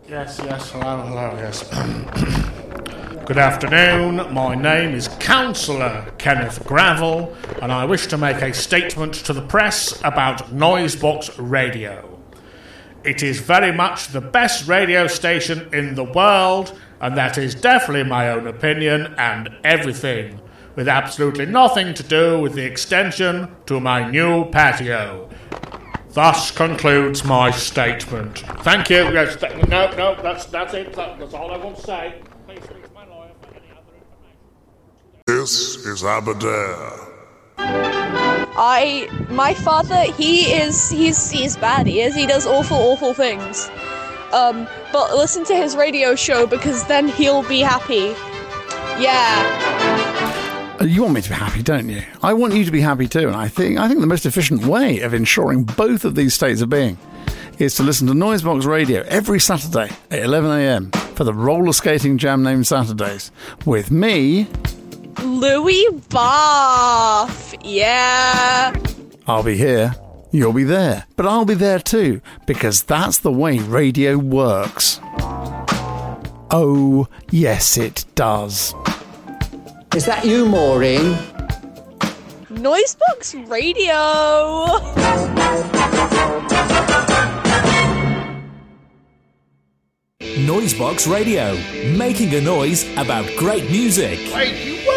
Yes, hello, yes. Good afternoon, my name is Councillor Kenneth Gravel, and I wish to make a statement to the press about Noisebox Radio. It is very much the best radio station in the world, and that is definitely my own opinion and everything, with absolutely nothing to do with the extension to my new patio. Thus concludes my statement. Thank you. Yes, no, that's it. That's all I want to say. Please speak to my lawyer for any other information. This is Aberdare. My father, he's bad. He does awful things. But listen to his radio show because then he'll be happy. Yeah. You want me to be happy, don't you? I want you to be happy too, and I think the most efficient way of ensuring both of these states of being is to listen to Noisebox Radio every Saturday at 11 a.m. for the roller skating jam named Saturdays with me, Louis Bath. Yeah. I'll be here, you'll be there, but I'll be there too, because that's the way radio works. Oh, yes it does. Is that you, Maureen? Noisebox Radio. Noisebox Radio, making a noise about great music. Wait, you